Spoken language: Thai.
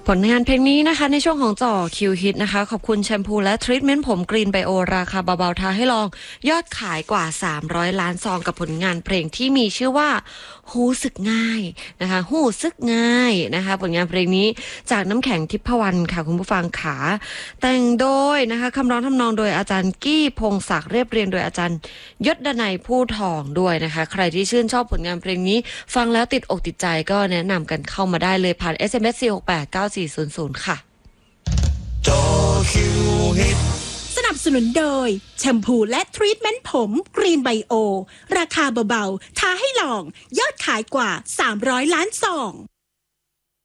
ผลงานเพลงนี้นะคะในช่วงของจ่อคิวฮิตนะคะขอบคุณแชมพูและทรีทเมนต์ผมกรีนไบโอราคาเบาๆท้าให้ลองยอดขายกว่า300 ล้านซองกับผลงานเพลงที่มีชื่อว่าหูสึกง่ายนะคะหูสึกง่ายนะคะผลงานเพลงนี้จากน้ำแข็งทิพวรรณค่ะคุณผู้ฟังขาแต่งโดยนะคะคำร้องทำนองโดยอาจารย์กี้พงศักดิ์เรียบเรียงโดยอาจารย์ยศดนัยผู้ทองด้วยนะคะใครที่ชื่นชอบผลงานเพลงนี้ฟังแล้วติดอกติดใจก็แนะนำกันเข้ามาได้เลยผ่าน SMS 4689400ค่ะจอคิวฮิตสนับสนุนโดยแชมพูและทรีทเมนต์ผมกรีนไบโอราคาเบาๆท้าให้ลองยอดขายกว่า300 ล้านซอง